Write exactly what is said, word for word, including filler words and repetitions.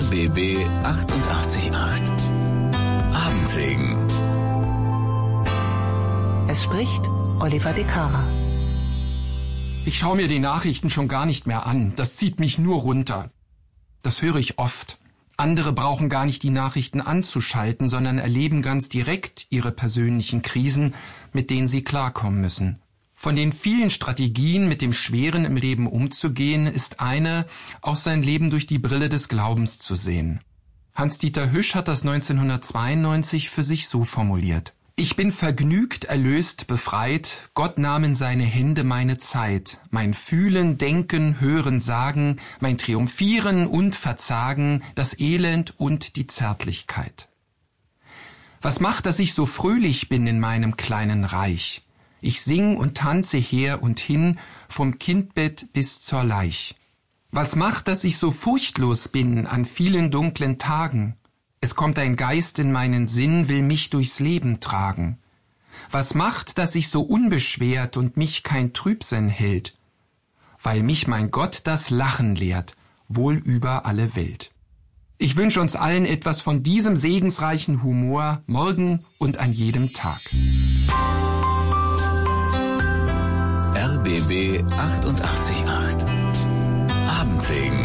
B B achtundachtzig Komma acht. Abendsegen. Es spricht Oliver de Cara. Ich schaue mir die Nachrichten schon gar nicht mehr an. Das zieht mich nur runter. Das höre ich oft. Andere brauchen gar nicht die Nachrichten anzuschalten, sondern erleben ganz direkt ihre persönlichen Krisen, mit denen sie klarkommen müssen. Von den vielen Strategien, mit dem Schweren im Leben umzugehen, ist eine, auch sein Leben durch die Brille des Glaubens zu sehen. Hans-Dieter Hüsch hat das neunzehnhundertzweiundneunzig für sich so formuliert. Ich bin vergnügt, erlöst, befreit, Gott nahm in seine Hände meine Zeit, mein Fühlen, Denken, Hören, Sagen, mein Triumphieren und Verzagen, das Elend und die Zärtlichkeit. Was macht, dass ich so fröhlich bin in meinem kleinen Reich? Ich sing und tanze her und hin, vom Kindbett bis zur Leich. Was macht, dass ich so furchtlos bin an vielen dunklen Tagen? Es kommt ein Geist in meinen Sinn, will mich durchs Leben tragen. Was macht, dass ich so unbeschwert und mich kein Trübsinn hält? Weil mich mein Gott das Lachen lehrt, wohl über alle Welt. Ich wünsche uns allen etwas von diesem segensreichen Humor morgen und an jedem Tag. R B B achtundachtzig Komma acht. Abendsegen.